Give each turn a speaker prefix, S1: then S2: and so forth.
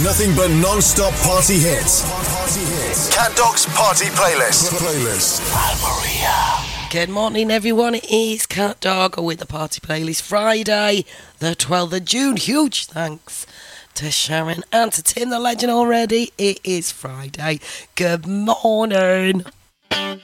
S1: Nothing but non-stop party hits. Cat Dog's Party Playlist.
S2: Good morning, everyone. It is Cat Dog with the Party Playlist Friday, the 12th of June. Huge thanks to Sharon and to Tim the Legend already. It is Friday. Good morning.